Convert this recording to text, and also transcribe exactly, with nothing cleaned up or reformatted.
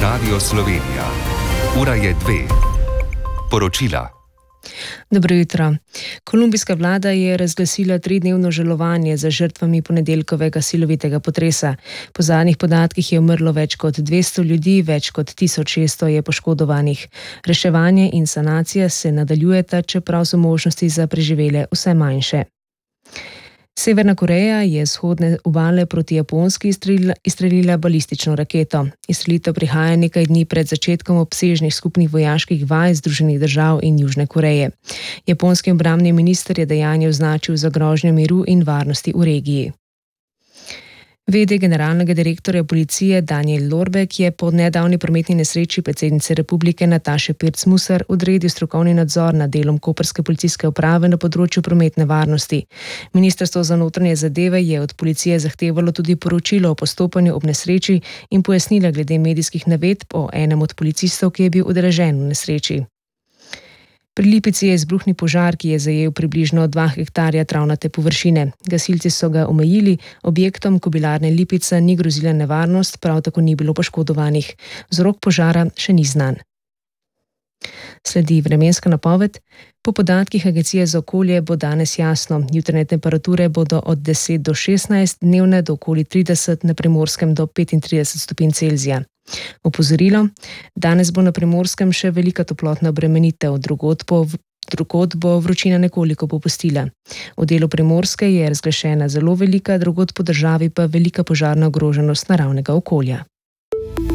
Radio Slovenija. Ura je dve. Poročila. Dobro jutro. Kolumbijska vlada je razglasila tridnevno žalovanje za žrtvami ponedeljkovega silovitega potresa. Po zadnjih podatkih je umrlo več kot dvesto ljudi, več kot tisoč šeststo je poškodovanih. Reševanje in sanacija se nadaljujeta, čeprav so možnosti za preživele vse manjše. Severna Koreja je z vzhodne obale proti Japonski izstrelila, izstrelila balistično raketo. Izstrelitev prihaja nekaj dni pred začetkom obsežnih skupnih vojaških vaj Združenih držav in Južne Koreje. Japonski obrambni minister je dejanje označil za grožnjo miru in varnosti v regiji. Vede generalnega direktorja policije Daniel Lorbek je po nedavni prometni nesreči predsednice republike Nataše Pirc Musar odredil strokovni nadzor nad delom koprske policijske uprave na področju prometne varnosti. Ministrstvo za notranje zadeve je od policije zahtevalo tudi poročilo o postopanju ob nesreči in pojasnila glede medijskih navedb o enem od policistov, ki je bil udeležen v nesreči. Pri Lipici je izbruhnil požar, ki je zajel približno dva hektarja travnate površine. Gasilci so ga omejili, objektom kobilarne Lipica ni grozila nevarnost, prav tako ni bilo poškodovanih. Vzrok požara še ni znan. Sledi vremenska napoved. Po podatkih Agencije za okolje bo danes jasno. Jutranje temperature bodo od deset do šestnajst, dnevne do okoli trideset, na Primorskem do petintrideset stopinj Celzija. Opozorilo: danes bo na Primorskem še velika toplotna obremenitev, drugod bo, drugod bo vročina nekoliko popustila. V delu Primorske je razglašena zelo velika, drugod po državi pa velika požarna ogroženost naravnega okolja.